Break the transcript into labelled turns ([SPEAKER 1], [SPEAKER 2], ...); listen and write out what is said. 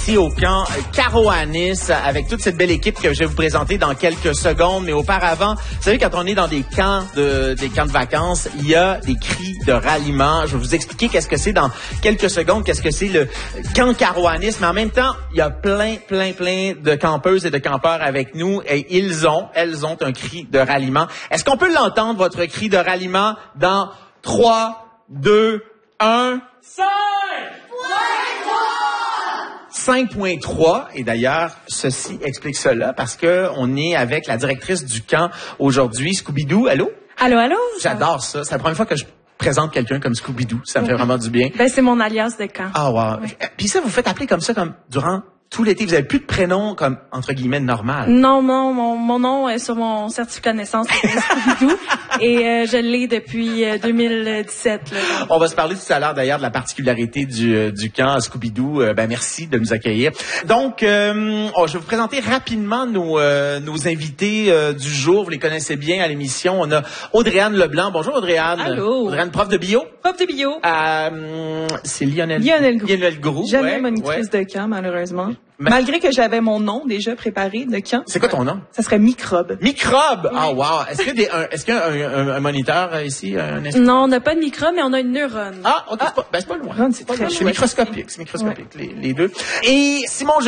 [SPEAKER 1] ici au camp Caroanis avec toute cette belle équipe que je vais vous présenter dans quelques secondes. Mais auparavant, vous savez, quand on est dans des camps de vacances, il y a des cris de ralliement. Je vais vous expliquer qu'est-ce que c'est dans quelques secondes, qu'est-ce que c'est le camp Caroanis. Mais en même temps, il y a plein de campeuses et de campeurs avec nous et elles ont un cri de ralliement. Est-ce qu'on peut l'entendre, votre cri de ralliement, dans 3, 2, 1... 5.3, et d'ailleurs, ceci explique cela, parce que on est avec la directrice du camp aujourd'hui, Scooby-Doo. Allô?
[SPEAKER 2] Allô?
[SPEAKER 1] J'adore ça. C'est la première fois que je présente quelqu'un comme Scooby-Doo. Ça me fait vraiment du bien.
[SPEAKER 2] Ben, c'est mon alias de camp.
[SPEAKER 1] Ah, wow. Ouais. Puis ça, vous faites appeler comme ça, comme durant tout l'été. Vous avez plus de prénom comme, entre guillemets, normal.
[SPEAKER 2] Non, mon nom est sur mon certificat de naissance, c'est Scooby-Doo. Et je l'ai depuis 2017. Là,
[SPEAKER 1] on va se parler tout à l'heure d'ailleurs de la particularité du camp Scooby-Doo. Merci de nous accueillir. Donc, je vais vous présenter rapidement nos invités du jour. Vous les connaissez bien à l'émission. On a Audrey-Anne Leblanc. Bonjour Audrey-Anne.
[SPEAKER 3] Allô.
[SPEAKER 1] Audrey-Anne, prof de bio.
[SPEAKER 3] Prof de bio.
[SPEAKER 1] C'est Lionel Groux.
[SPEAKER 3] Jamais monitrice de camp, malheureusement. Malgré que j'avais mon nom déjà préparé de camp.
[SPEAKER 1] C'est quoi ton nom? Ça
[SPEAKER 3] serait Microbe.
[SPEAKER 1] Microbe? Ah, wow. Est-ce qu'il y a un moniteur ici?
[SPEAKER 2] Non, on n'a pas de microbe, mais on a une neurone.
[SPEAKER 1] Ah, ok. C'est pas loin.
[SPEAKER 3] C'est
[SPEAKER 1] microscopique. C'est microscopique, les deux. Et Simon